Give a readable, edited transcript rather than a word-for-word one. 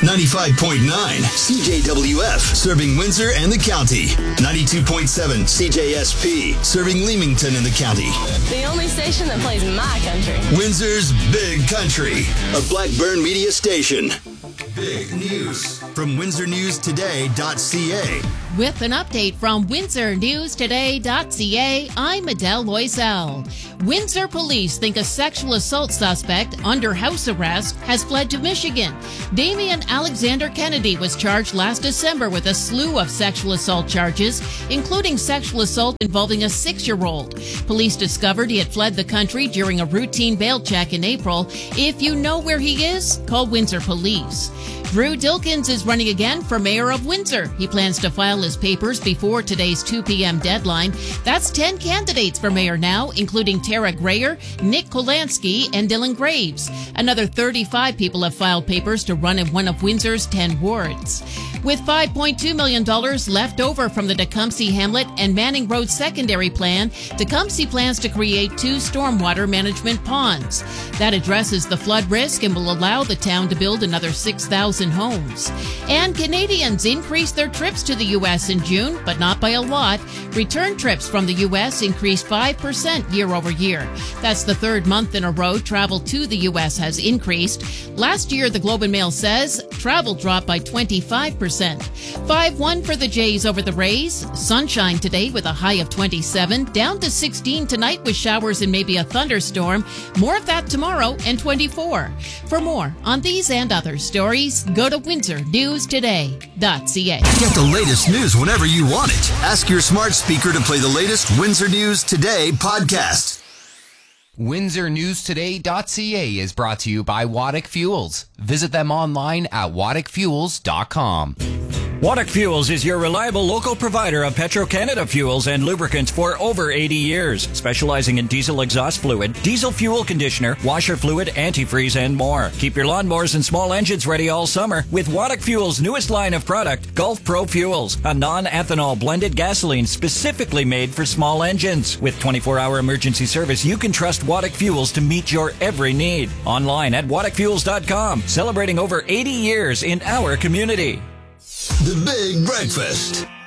95.9 CJWF, serving Windsor and the county. 92.7 CJSP, serving Leamington and the county. The only station that plays my country. Windsor's Big Country, a Blackburn media station. Big news from WindsorNewsToday.ca. With an update from WindsorNewsToday.ca, I'm Adele Loisel. Windsor police think a sexual assault suspect under house arrest has fled to Michigan. Damian Alexander Kennedy was charged last December with a slew of sexual assault charges, including sexual assault involving a 6-year-old. Police discovered he had fled the country during a routine bail check in April. If you know where he is, call Windsor Police. Drew Dilkins is running again for mayor of Windsor. He plans to file his papers before today's 2 p.m. deadline. That's 10 candidates for mayor now, including Tara Grayer, Nick Kolansky, and Dylan Graves. Another 35 people have filed papers to run in one of Windsor's 10 wards. With $5.2 million left over from the Tecumseh Hamlet and Manning Road Secondary Plan, Tecumseh plans to create 2 stormwater management ponds. That addresses the flood risk and will allow the town to build another 6,000 homes. And Canadians increased their trips to the U.S. in June, but not by a lot. Return trips from the U.S. increased 5% year over year. That's the 3rd month in a row travel to the U.S. has increased. Last year, the Globe and Mail says travel dropped by 25%. 5-1 for the Jays over the Rays. Sunshine today with a high of 27. Down to 16 tonight with showers and maybe a thunderstorm. More of that tomorrow and 24. For more on these and other stories, go to WindsorNewsToday.ca. Get the latest news whenever you want it. Ask your smart speaker to play the latest Windsor News Today podcast. WindsorNewsToday.ca is brought to you by Waddick Fuels. Visit them online at waddickfuels.com. Waddick Fuels is your reliable local provider of Petro-Canada fuels and lubricants for over 80 years, specializing in diesel exhaust fluid, diesel fuel conditioner, washer fluid, antifreeze, and more. Keep your lawnmowers and small engines ready all summer with Waddick Fuels' newest line of product, Gulf Pro Fuels, a non-ethanol blended gasoline specifically made for small engines. With 24-hour emergency service, you can trust Waddick Fuels to meet your every need. Online at waddickfuels.com, celebrating over 80 years in our community. The Big Breakfast.